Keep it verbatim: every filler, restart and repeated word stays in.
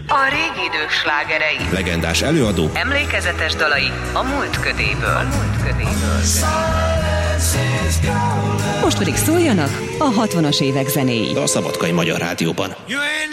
A régi idők slágerei, legendás előadó, emlékezetes dalai a múlt ködéből. A múlt ködéből. Most pedig szóljanak a hatvanas évek zenéi. a Szabadkai Magyar Rádióban.